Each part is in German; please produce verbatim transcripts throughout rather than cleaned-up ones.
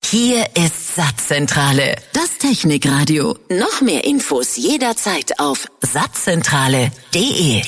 Hier ist Satzzentrale, das Technikradio. Noch mehr Infos jederzeit auf satzzentrale punkt de.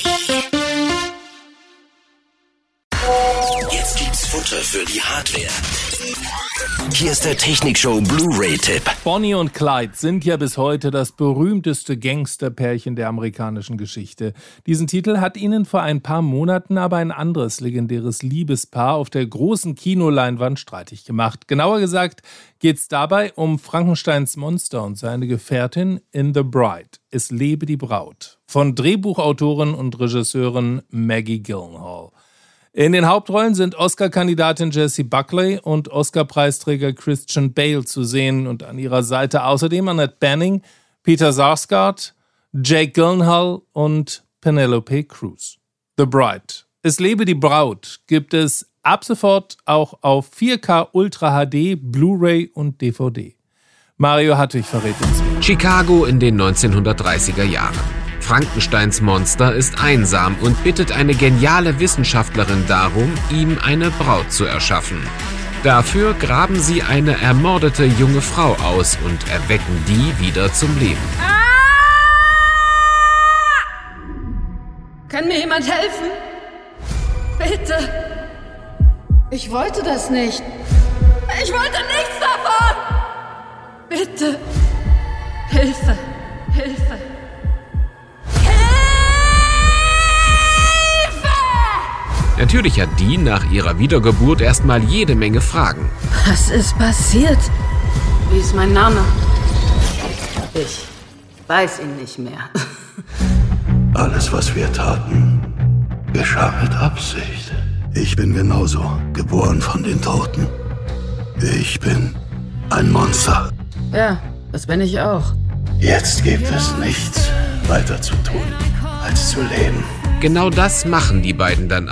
Jetzt gibt's Futter für die Hardware. Hier ist der Technikshow Blu-ray-Tipp. Bonnie und Clyde sind ja bis heute das berühmteste Gangsterpärchen der amerikanischen Geschichte. Diesen Titel hat ihnen vor ein paar Monaten aber ein anderes legendäres Liebespaar auf der großen Kinoleinwand streitig gemacht. Genauer gesagt geht's dabei um Frankensteins Monster und seine Gefährtin in The Bride. Es lebe die Braut. Von Drehbuchautorin und Regisseurin Maggie Gyllenhaal. In den Hauptrollen sind Oscar-Kandidatin Jessie Buckley und Oscar-Preisträger Christian Bale zu sehen und an ihrer Seite außerdem Annette Bening, Peter Sarsgaard, Jake Gyllenhaal und Penelope Cruz. The Bride. Es lebe die Braut gibt es ab sofort auch auf vier K Ultra H D, Blu-ray und D V D. Mario Hartwig verrät uns. Chicago in den neunzehnhundertdreißiger Jahren. Frankensteins Monster ist einsam und bittet eine geniale Wissenschaftlerin darum, ihm eine Braut zu erschaffen. Dafür graben sie eine ermordete junge Frau aus und erwecken die wieder zum Leben. Ah! Kann mir jemand helfen? Bitte. Ich wollte das nicht. Ich wollte nichts davon. Bitte. Hilfe. Hilfe. Natürlich hat die nach ihrer Wiedergeburt erstmal jede Menge Fragen. Was ist passiert? Wie ist mein Name? Ich weiß ihn nicht mehr. Alles, was wir taten, geschah mit Absicht. Ich bin genauso geboren von den Toten. Ich bin ein Monster. Ja, das bin ich auch. Jetzt gibt es nichts weiter zu tun, als zu leben. Genau das machen die beiden dann